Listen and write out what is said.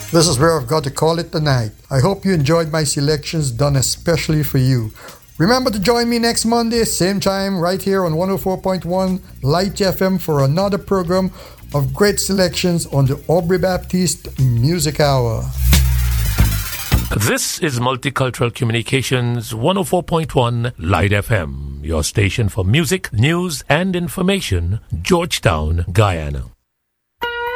This is where I've got to call it tonight. I hope you enjoyed my selections done especially for you. Remember to join me next Monday, same time, right here on 104.1 Light FM for another program of great selections on the Aubrey Baptiste Music Hour. This is Multicultural Communications 104.1 Light FM, your station for music, news, and information, Georgetown, Guyana.